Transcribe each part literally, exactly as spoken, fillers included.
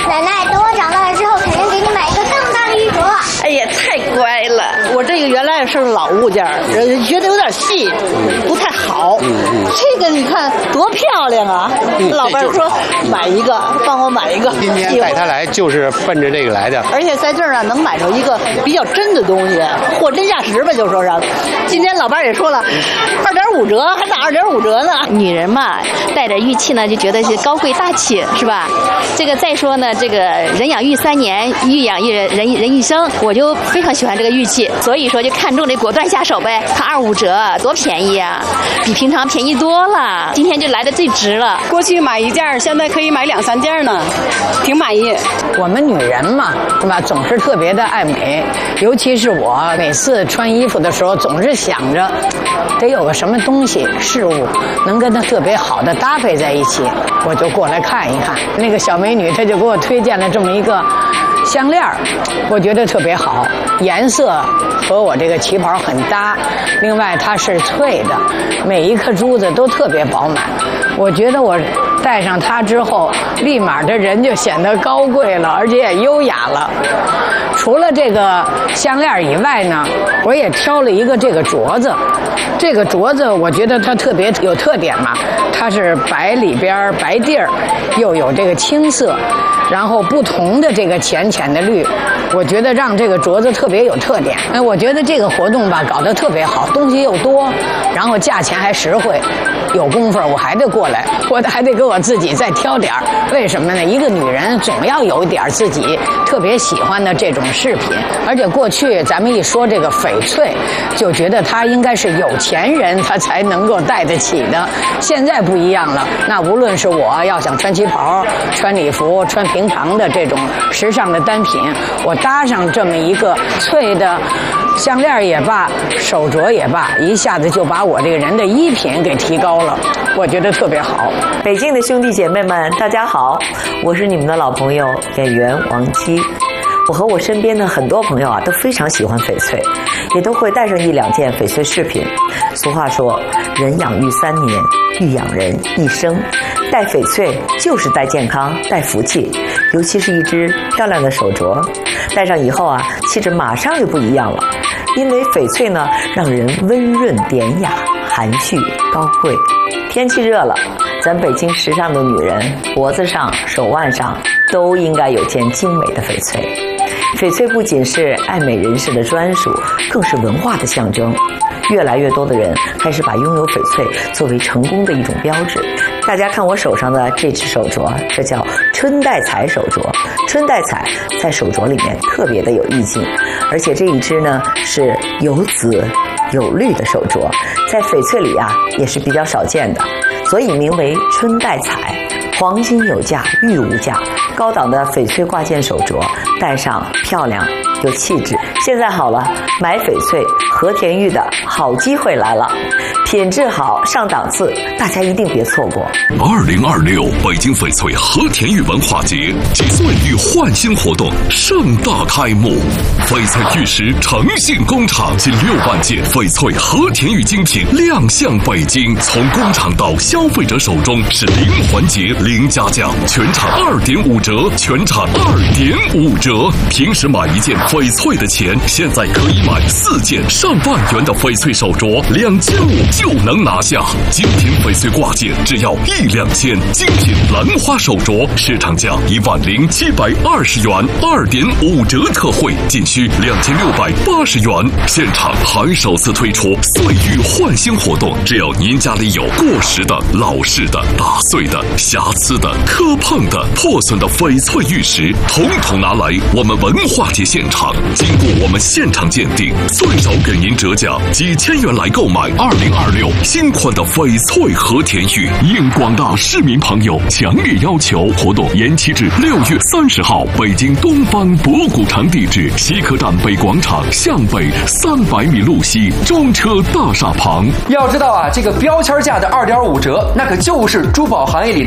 奶奶，等我长大了之后，肯定给你买一个更大的玉镯。 哎呀，太乖了！ 我这个原来是老物件，觉得有点细，不太好。这个你看多漂亮啊！老伴儿说买一个，帮我买一个。 今天带他来就是奔着这个来的。 而且在这儿啊，能买着一个比较真的东西，货真价实吧，就说是。今天老伴儿也说了，二点五折，还打二点五折呢。 女人嘛，带着玉器呢，就觉得是高贵大气，是吧？这个再说呢，这个人养玉三年，玉养一人人人一生，我就非常喜欢这个玉器，所以说就看中这果断下手呗。看二五折，多便宜啊，比平常便宜多了。今天就来的最值了。 过去买一件，现在可以买两三件呢，挺满意。 我们女人嘛，是吧？总是特别的爱美，尤其是我，每次穿衣服的时候，总是想着得有个什么东西、事物能跟它特别好的搭配在一起，我就过来看一看。那个小美女，她就给我推荐了这么一个项链，我觉得特别好，颜色和我这个旗袍很搭，另外它是脆的，每一颗珠子都特别饱满。我觉得我戴上它之后，立马这人就显得高贵了，而且也优雅了。除了这个项链以外呢，我也挑了一个这个镯子。这个镯子我觉得它特别有特点嘛，它是白里边白地儿，又有这个青色，然后不同的这个浅浅的绿，我觉得让这个镯子特别有特点。哎，我觉得这个活动吧搞得特别好，东西又多，然后价钱还实惠。有功夫我还得过来，我还得给我自己再挑点儿。为什么呢？一个女人总要有一点自己特别喜欢的这种饰品，而且过去咱们一说这个翡翠，就觉得它应该是有钱人他才能够戴得起的。现在不一样了，那无论是我要想穿旗袍、穿礼服、穿平常的这种时尚的单品，我搭上这么一个翠的项链也罢，手镯也罢，一下子就把我这个人的衣品给提高了，我觉得特别好。 北京的兄弟姐妹们，大家好，我是你们的老朋友演员王姬。我和我身边的很多朋友啊，都非常喜欢翡翠，也都会带上一两件翡翠饰品。俗话说，人养玉三年，玉养人一生。戴翡翠就是带健康、带福气，尤其是一只漂亮的手镯，戴上以后啊，气质马上就不一样了。因为翡翠呢，让人温润典雅、含蓄高贵。天气热了，咱北京时尚的女人脖子上、手腕上都应该有件精美的翡翠。翡翠不仅是爱美人士的专属，更是文化的象征。越来越多的人开始把拥有翡翠作为成功的一种标志。大家看我手上的这只手镯，这叫春带彩手镯。春带彩在手镯里面特别的有意境，而且这一只呢是有紫有绿的手镯，在翡翠里啊也是比较少见的，所以名为春带彩。黄金有价，玉无价，高档的翡翠挂件手镯，戴上漂亮有气质。现在好了，买翡翠和田玉的好机会来了，品质好上档次，大家一定别错过。 二零二六北京翡翠和田玉文化节及岁玉焕新活动盛大开幕，翡翠玉石诚信工厂近六万件翡翠和田玉精品亮相北京，从工厂到消费者手中是零环节零加价，全场二点五折，全场二点五折。平时买一件翡翠的钱，现在可以买四件上万元的翡翠手镯，两千五就能拿下。精品翡翠挂件只要一两千，精品兰花手镯市场价一万零七百二十元，二点五折特惠，仅需两千六百八十元。现场还首次推出岁玉焕新活动，只要您家里有过时的、老式的、打碎的、瑕疵的、磕碰的、破损的翡翠玉石，统统拿来我们文化节现场，经过我们现场鉴定，最少给您折价几千元来购买二零二六新款的翡翠和田玉。应广大市民朋友强烈要求，活动延期至六月三十号。北京东方博古城地址：西客站北广场向北三百米路西中车大厦旁。 要知道啊，这个标签价的二点五折，那可就是珠宝行业里的批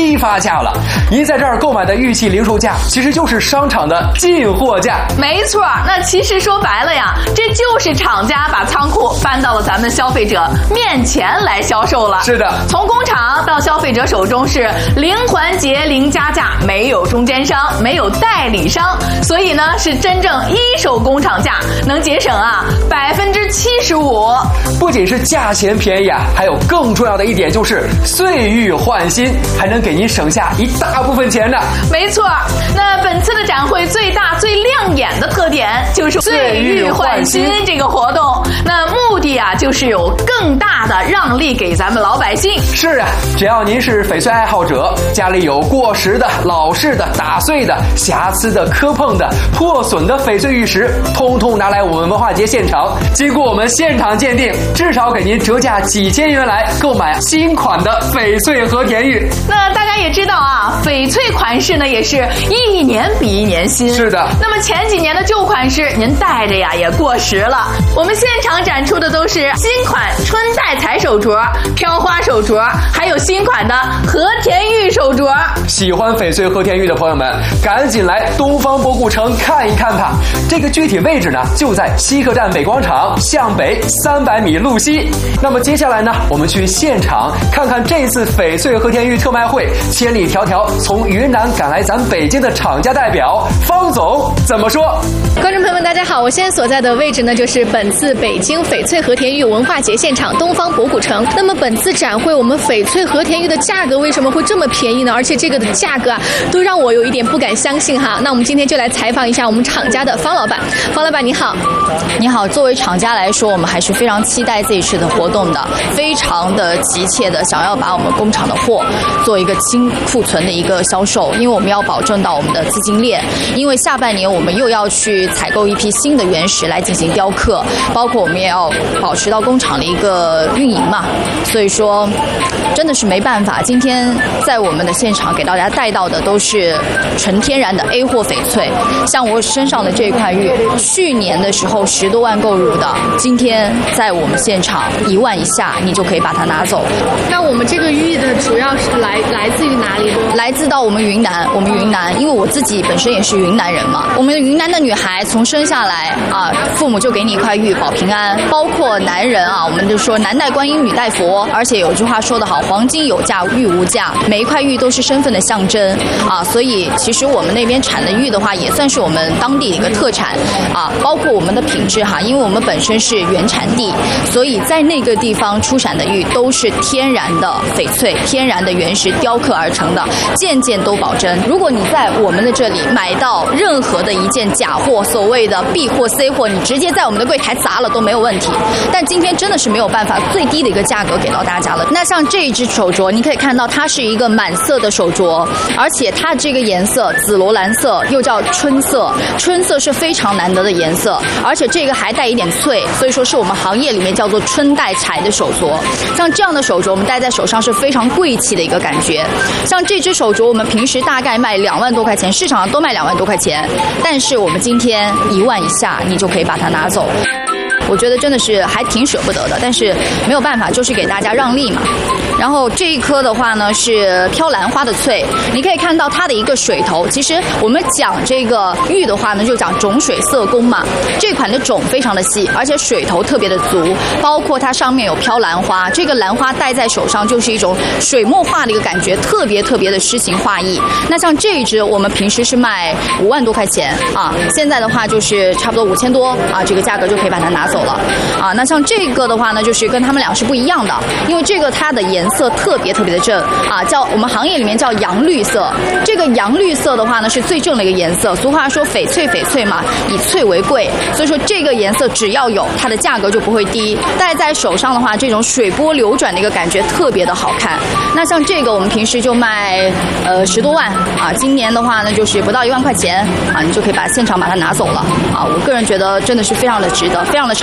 批发价了。您在这儿购买的玉器零售价，其实就是商场的进货价。 没错，那其实说白了呀，这就是厂家把仓库搬到了咱们消费者面前来销售了。 是的， 从工厂到消费者手中是零环节零加价，没有中间商，没有代理商，所以呢是真正一手工厂价，能节省啊百分之七十五。 不仅是价钱便宜啊，还有更重要的一点就是岁玉换新，还能给您省下一大部分钱呢。 没错，那本次的展会最大最亮眼的特点就是岁玉换新这个活动。那目的啊就是有更大的让利给咱们老百姓。 是啊，只要您是翡翠爱好者，家里有过时的、老式的、打碎的、瑕疵的、磕碰的、破损的翡翠玉石，通通拿来我们文化节现场，经过我们现场鉴定，至少给您折价几千元来购买新款的翡翠和田玉。 那大家也知道啊，翡翠款式呢也是一年比一年新。 是的。 那么前几年的旧款式，您戴着呀也过时了。我们现场展出的都是新款春带彩手镯、飘花手镯，还有新款的和田玉手镯。 喜欢翡翠和田玉的朋友们，赶紧来东方博古城看一看吧。这个具体位置呢，就在西客站北广场向北三百米路西。那么接下来呢，我们去现场看看这次翡翠和田玉特卖会，千里迢迢从云南赶来咱北京的厂家代表方总怎么说。 观众朋友们大家好，我现在所在的位置呢就是本次北京翡翠和田玉文化节现场东方博古城。那么本次展会我们翡翠和田玉的价格为什么会这么便宜呢？而且这个的价格啊都让我有一点不敢相信哈。那我们今天就来采访一下我们厂家的方老板。方老板你好。 你好，作为厂家来说，我们还是非常期待这一次的活动的，非常的急切的想要把我们工厂的货做一个清库存的一个销售，因为我们要保证到我们的资金链，因为下半年我们又要去采购一批新的原石来进行雕刻，包括我们也要保持到工厂的一个运营嘛，所以说真的是没办法，今天在我们的现场给大家带到的都是纯天然的 A 货翡翠，像我身上的这块玉，去年的时候十多万购入的，今天在我们现场一万以下，你就可以把它拿走。 那我们这个玉的主要是来来自于哪里？ 来自到我们云南，我们云南，因为我自己本身也是云南人嘛，我们云南的女孩从生下来啊，父母就给你一块玉保平安，包括男人啊，我们就说男戴观音，女戴佛，而且有句话说得好，黄金有价，玉无价，每一块玉都是身份的象征啊，所以其实我们那边产的玉的话，也算是我们当地的一个特产啊，包括我们的品质哈，因为我们本身是原产地，所以在那个地方出产的玉都是天然的翡翠，天然的原石雕刻而成的，件件都保真。如果你在我们的这里买到任何的一件假货，所谓的 B 货 C 货，你直接在我们的柜台砸了都没有问题。但今天真的是没有办法最低的一个价格给到大家了。那像这一只手镯，你可以看到它是一个满色的手镯，而且它这个颜色紫罗兰色又叫春色，春色是非常难得的颜色，而且这个还带一点翠，所以说是我们行业里面叫做春带彩的手镯。像这样的手镯我们戴在手上是非常贵气的一个感觉。像这只手镯我们平时大概卖两万多块钱，市场上都卖两万多块钱，但是我们今天一万以下你就可以把它拿走。我觉得真的是还挺舍不得的，但是没有办法，就是给大家让利嘛。然后这一颗的话呢是飘兰花的翠，你可以看到它的一个水头。其实我们讲这个玉的话呢，就讲种水色工嘛。这款的种非常的细，而且水头特别的足，包括它上面有飘兰花，这个兰花戴在手上就是一种水墨画的一个感觉，特别特别的诗情画意。那像这一支我们平时是卖五万多块钱啊，现在的话就是差不多五千多啊，这个价格就可以把它拿走了啊。那像这个的话呢，就是跟他们俩是不一样的，因为这个它的颜色特别特别的正啊，叫我们行业里面叫洋绿色。这个洋绿色的话呢是最正的一个颜色，俗话说翡翠翡翠嘛，以翠为贵，所以说这个颜色只要有，它的价格就不会低。戴在手上的话，这种水波流转的一个感觉特别的好看。那像这个我们平时就卖呃十多万啊，今年的话呢就是不到一万块钱啊，你就可以把现场把它拿走了啊。我个人觉得真的是非常的值得，非常的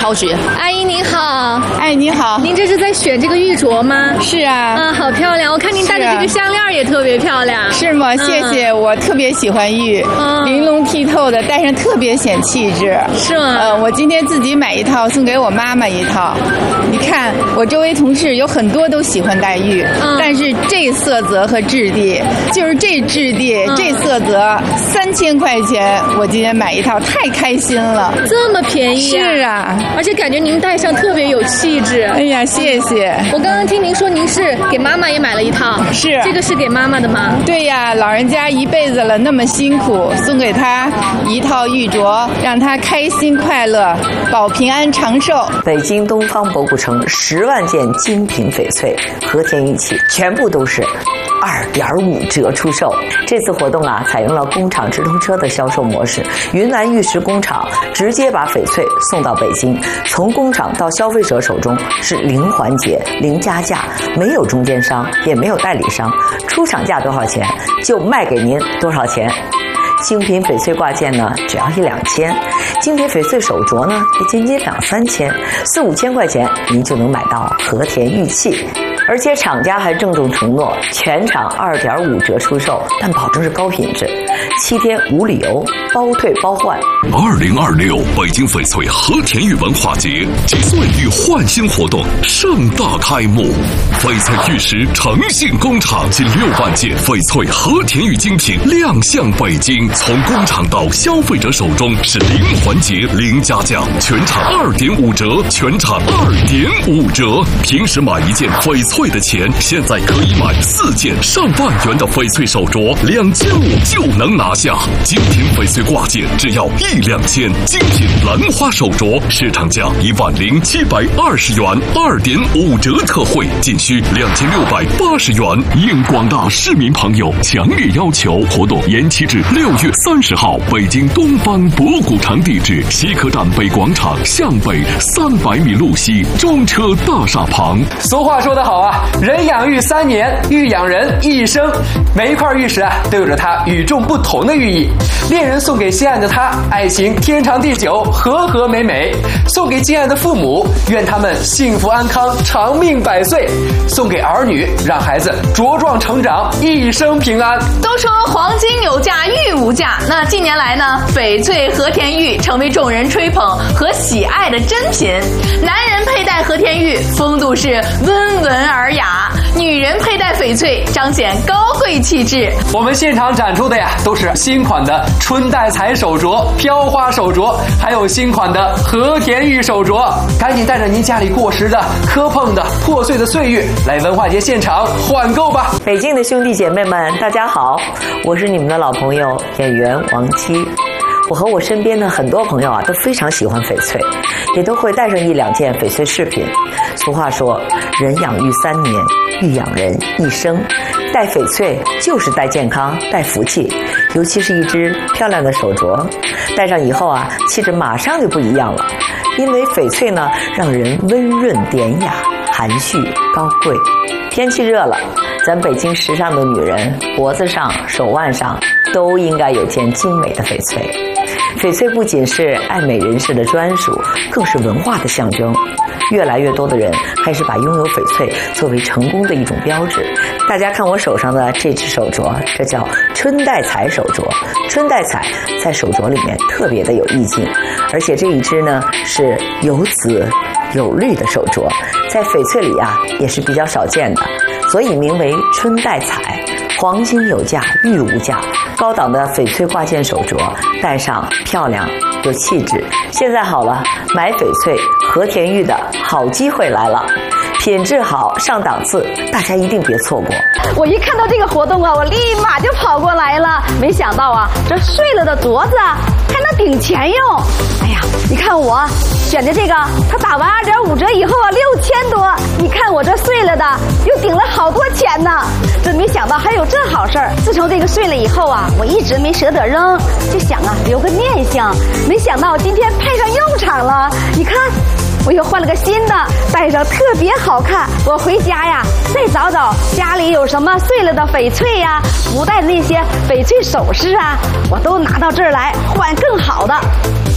挑决。 阿姨您好， 哎，你好， 您这是在选这个玉镯吗？ 是啊， 啊，好漂亮！我看您戴的这个项链也特别漂亮。 是吗？谢谢， 嗯、 我特别喜欢玉，嗯、玲珑剔透的，戴上特别显气质。 是吗？ 呃，我今天自己买一套，送给我妈妈一套。你看，我周围同事有很多都喜欢戴玉，嗯、但是这色泽和质地，就是这质地、嗯、这色泽，三千块钱，我今天买一套，太开心了。 这么便宜、啊？ 是啊， 而且感觉您戴上特别有气质。 哎呀，谢谢。 我刚刚听您说您是给妈妈也买了一套， 是这个是给妈妈的吗？ 对呀，老人家一辈子了，那么辛苦，送给她一套玉镯，让她开心快乐，保平安长寿。 北京东方博古城十万件精品翡翠和田玉器，全部都是二点五折出售。这次活动啊，采用了工厂直通车的销售模式，云南玉石工厂直接把翡翠送到北京，从工厂到消费者手中是零环节、零加价，没有中间商，也没有代理商，出厂价多少钱就卖给您多少钱。精品翡翠挂件呢，只要一两千；精品翡翠手镯呢，也仅仅两三千，四五千块钱您就能买到和田玉器。而且厂家还郑重承诺，全场二点五折出售，但保证是高品质，七天无理由，包退包换。 二零二六北京翡翠和田玉文化节几岁玉焕新活动盛大开幕，翡翠玉石诚信工厂近六万件翡翠和田玉精品亮相北京，从工厂到消费者手中是零环节、零加价，全场二点五折，全场二点五折。平时买一件翡翠翠的钱，现在可以买四件上万元的翡翠手镯，两千五就能拿下。精品翡翠挂件只要一两千，精品兰花手镯市场价一万零七百二十元，二点五折特惠，仅需两千六百八十元。应广大市民朋友强烈要求，活动延期至六月三十号。北京东方博古城地址：西客站北广场向北三百米路西中车大厦旁。 俗话说得好啊，人养玉三年，玉养人一生。每一块玉石啊，都有着它与众不同的寓意。恋人送给心爱的他，爱情天长地久，和和美美；送给敬爱的父母，愿他们幸福安康，长命百岁；送给儿女，让孩子茁壮成长，一生平安。 都说黄金有价，玉无价。那近年来呢，翡翠和田玉成为众人吹捧和喜爱的珍品。男人佩戴和田玉，风度是温文尔雅；女人佩戴翡翠，彰显高贵气质。 我们现场展出的呀，都是新款的春带彩手镯、飘花手镯，还有新款的和田玉手镯。赶紧带着您家里过时的、磕碰的、破碎的碎玉来文化节现场换购吧！ 北京的兄弟姐妹们，大家好，我是你们的老朋友演员王姬。我和我身边的很多朋友啊，都非常喜欢翡翠，也都会带上一两件翡翠饰品。俗话说，人养玉三年，玉养人一生。戴翡翠就是带健康、带福气，尤其是一只漂亮的手镯，戴上以后啊，气质马上就不一样了。因为翡翠呢，让人温润典雅、含蓄高贵。天气热了，咱北京时尚的女人脖子上、手腕上都应该有件精美的翡翠。翡翠不仅是爱美人士的专属，更是文化的象征。越来越多的人开始把拥有翡翠作为成功的一种标志。大家看我手上的这只手镯，这叫春带彩手镯。春带彩在手镯里面特别的有意境，而且这一只呢是有紫有绿的手镯，在翡翠里啊也是比较少见的，所以名为春带彩。黄金有价，玉无价，高档的翡翠挂件手镯，戴上漂亮有气质。现在好了，买翡翠和田玉的好机会来了，品质好，上档次，大家一定别错过。 我一看到这个活动啊，我立马就跑过来了。没想到啊，这碎了的镯子还能顶钱用。哎呀，你看我选的这个，它打完二点五折以后啊，六千多。你看我这碎了的，又顶了好多钱呢。真没想到还有这好事儿。自从这个碎了以后啊，我一直没舍得扔，就想啊留个念想。没想到今天派上用场了。你看，我又换了个新的，戴上特别好看。我回家呀，再找找家里有什么碎了的翡翠呀、不戴的那些翡翠首饰啊，我都拿到这儿来换更好的。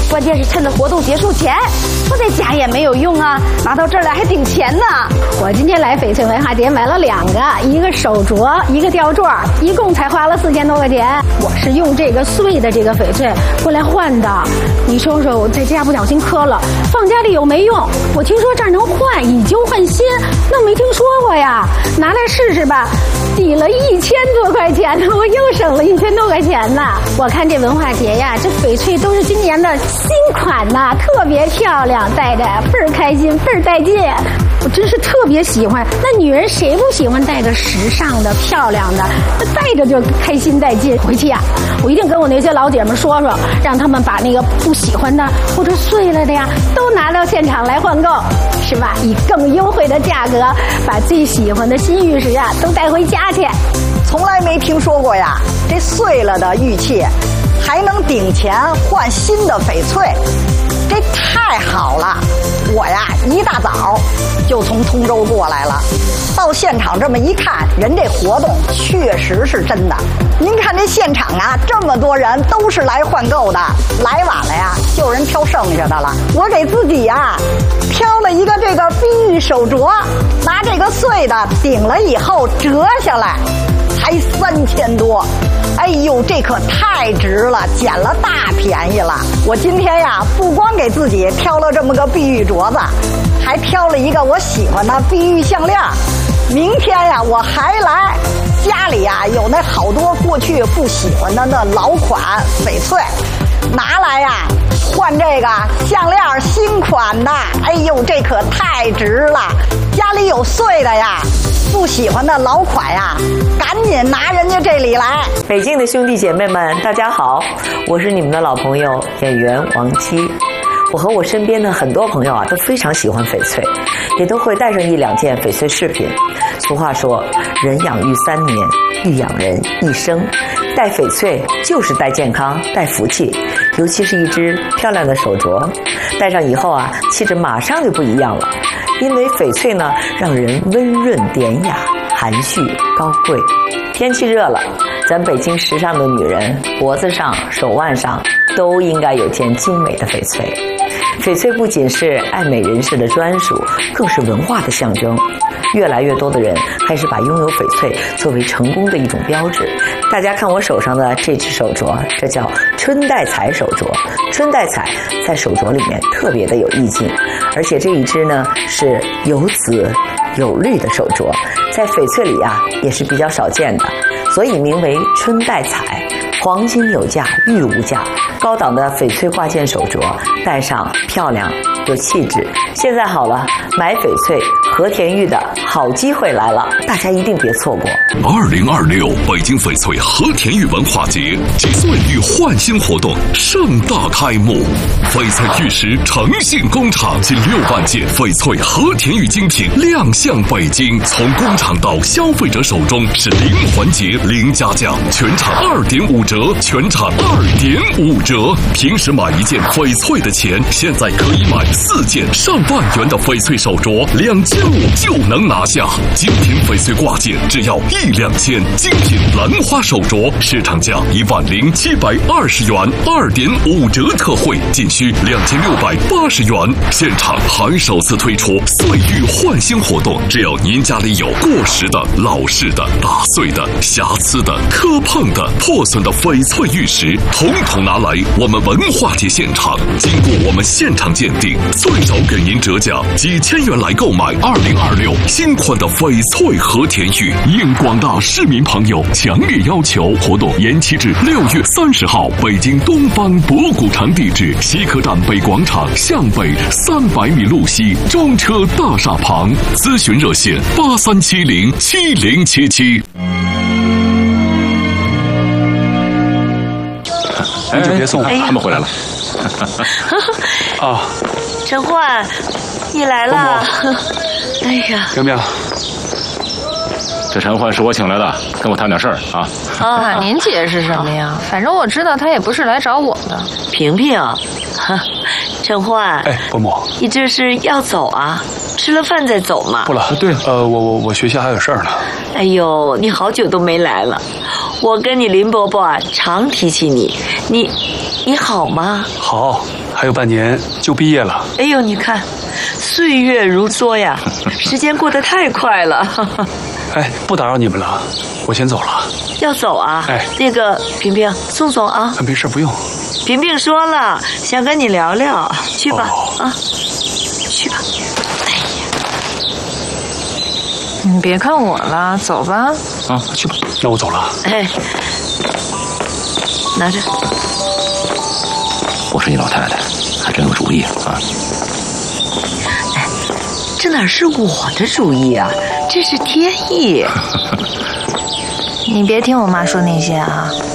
关键是趁着活动结束前，不在家也没有用啊，拿到这儿来还顶钱呢。 我今天来翡翠文化节买了两个，一个手镯，一个吊坠，一共才花了四千多块钱。我是用这个碎的这个翡翠过来换的。你说说，我在家不小心磕了，放家里又没用。我听说这儿能换，以旧换新，那没听说过呀。拿来试试吧，抵了一千多块钱呢，我又省了一千多块钱呢。我看这文化节呀，这翡翠都是今年的新款呐，特别漂亮，戴着倍儿开心，倍儿带劲。我真是特别喜欢。那女人谁不喜欢戴着时尚的、漂亮的？那戴着就开心带劲。回去呀、啊，我一定跟我那些老姐们说说，让他们把那个不喜欢的或者碎了的呀，都拿到现场来换购，是吧？以更优惠的价格，把最喜欢的新玉石啊都带回家去。 从来没听说过呀，这碎了的玉器还能顶钱换新的翡翠，这太好了！我呀一大早就从通州过来了，到现场这么一看，人这活动确实是真的。您看这现场啊，这么多人都是来换购的，来晚了呀，就有人挑剩下的了。我给自己呀挑了一个这个碧玉手镯，拿这个碎的顶了以后折下来，才三千多。哎呦，这可太值了，捡了大便宜了。我今天呀，不光给自己挑了这么个碧玉镯子，还挑了一个我喜欢的碧玉项链。明天呀，我还来，家里呀有那好多过去不喜欢的那老款翡翠，拿来呀换这个项链新款的。哎呦，这可太值了！家里有碎的呀，不喜欢的老款呀，赶紧拿人家这里来。 北京的兄弟姐妹们，大家好，我是你们的老朋友演员王姬。我和我身边的很多朋友啊，都非常喜欢翡翠，也都会带上一两件翡翠饰品。俗话说，人养育三年，玉养人一生。戴翡翠就是带健康、带福气，尤其是一只漂亮的手镯，戴上以后啊，气质马上就不一样了。因为翡翠呢，让人温润典雅、含蓄高贵。天气热了，咱北京时尚的女人脖子上、手腕上都应该有件精美的翡翠。翡翠不仅是爱美人士的专属，更是文化的象征。越来越多的人开始把拥有翡翠作为成功的一种标志。大家看我手上的这只手镯，这叫春带彩手镯。春带彩在手镯里面特别的有意境，而且这一只呢是有紫有绿的手镯，在翡翠里啊也是比较少见的，所以名为春带彩。黄金有价，玉无价，高档的翡翠挂件手镯，戴上漂亮有气质。现在好了，买翡翠和田玉的好机会来了，大家一定别错过。 二零二六北京翡翠和田玉文化节及岁玉焕新活动盛大开幕，翡翠玉石诚信工厂近六万件翡翠和田玉精品亮相北京，从工厂到消费者手中是零环节零加价，全场二点五折，全场二点五折。平时买一件翡翠的钱，现在可以买四件上万元的翡翠手镯，两千五就能拿下。精品翡翠挂件只要一两千，精品兰花手镯市场价一万零七百二十元，二点五折特惠，仅需两千六百八十元。现场还首次推出岁玉焕新活动，只要您家里有过时的、老式的、打碎的、瑕疵的、磕碰的、破损的翡翠玉石，统统拿来我们文化节现场，经过我们现场鉴定，最少给您折价几千元来购买二零二六新款的翡翠和田玉。应广大市民朋友强烈要求，活动延期至六月三十号，北京东方博古城，地址西客站北广场向北三百米路西中车大厦旁，咨询热线八三七零七零七七。 你就别送了，他们回来了。啊， 陈焕，你来了。哎呀， 冰冰，这陈焕是我请来的，跟我谈点事儿啊。 啊，您解释什么呀？反正我知道他也不是来找我的。 萍萍，陈焕， 哎，伯母， 你这是要走啊？吃了饭再走嘛。 不了，对，呃，我我我学校还有事儿呢。 哎呦，你好久都没来了， 我跟你林伯伯啊，常提起你，你你好吗？ 好，还有半年就毕业了。 哎呦，你看，岁月如梭呀，时间过得太快了。 哎，不打扰你们了，我先走了。 要走啊？ 哎， 那个平平，送送啊。 没事，不用。 平平说了，想跟你聊聊，去吧， 哦、 啊，去吧。哎呀， 你别看我了，走吧。 啊，去吧。那我走了。 哎，拿着。 我是你老太太，还真有主意啊。 哎，这哪是我的主意啊？这是天意。 你别听我妈说那些啊，